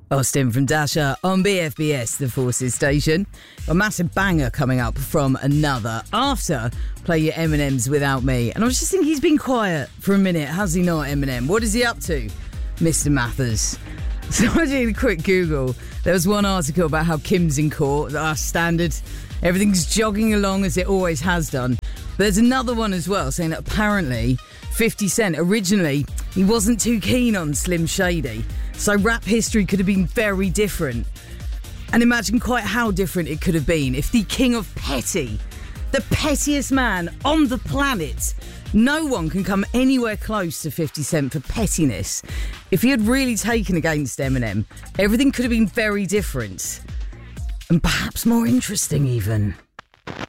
Austin from Dasher on BFBS, the Forces station. A massive banger coming up from Another after Play Your M&Ms Without Me. And I was just thinking, he's been quiet for a minute, has he not, Eminem? What is he up to, Mr. Mathers? So I did a quick Google. There was one article about how Kim's in court, standard. Everything's jogging along as it always has done. But there's another one as well saying that apparently 50 Cent, originally, he wasn't too keen on Slim Shady. So rap history could have been very different. And imagine quite how different it could have been if the king of petty, the pettiest man on the planet, no one can come anywhere close to 50 Cent for pettiness. If he had really taken against Eminem, everything could have been very different. And perhaps more interesting even.